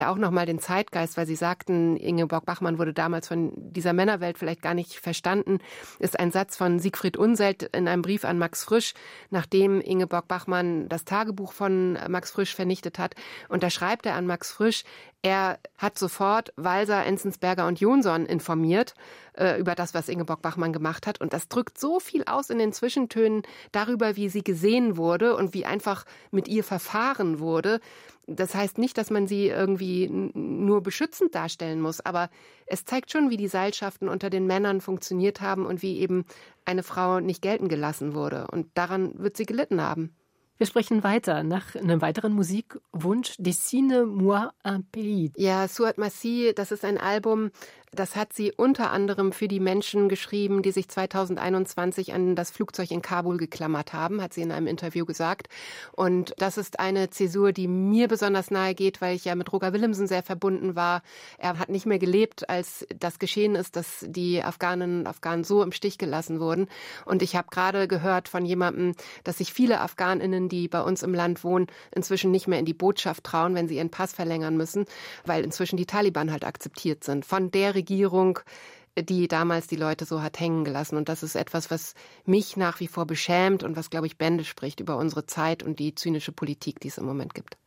auch nochmal den Zeitgeist, weil Sie sagten, Ingeborg Bachmann wurde damals von dieser Männerwelt vielleicht gar nicht verstanden, ist ein Satz von Siegfried Unseld in einem Brief an Max Frisch, nachdem Ingeborg Bachmann das Tagebuch von Max Frisch vernichtet hat. Und da schreibt er an Max Frisch, er hat sofort Walser, Enzensberger und Jonsson informiert über das, was Ingeborg Bachmann gemacht hat. Und das drückt so viel aus in den Zwischentönen darüber, wie sie gesehen wurde und wie einfach mit ihr verfahren wurde. Das heißt nicht, dass man sie irgendwie nur beschützend darstellen muss, aber es zeigt schon, wie die Seilschaften unter den Männern funktioniert haben und wie eben eine Frau nicht gelten gelassen wurde. Und daran wird sie gelitten haben. Wir sprechen weiter nach einem weiteren Musikwunsch. Dessine-moi un pays. Ja, Suat Massi, das ist ein Album, das hat sie unter anderem für die Menschen geschrieben, die sich 2021 an das Flugzeug in Kabul geklammert haben, hat sie in einem Interview gesagt. Und das ist eine Zäsur, die mir besonders nahe geht, weil ich ja mit Roger Willemsen sehr verbunden war. Er hat nicht mehr gelebt, als das geschehen ist, dass die Afghaninnen und Afghanen so im Stich gelassen wurden. Und ich habe gerade gehört von jemandem, dass sich viele Afghaninnen, die bei uns im Land wohnen, inzwischen nicht mehr in die Botschaft trauen, wenn sie ihren Pass verlängern müssen, weil inzwischen die Taliban halt akzeptiert sind von der Regierung, die damals die Leute so hat hängen gelassen. Und das ist etwas, was mich nach wie vor beschämt und was, glaube ich, Bände spricht über unsere Zeit und die zynische Politik, die es im Moment gibt.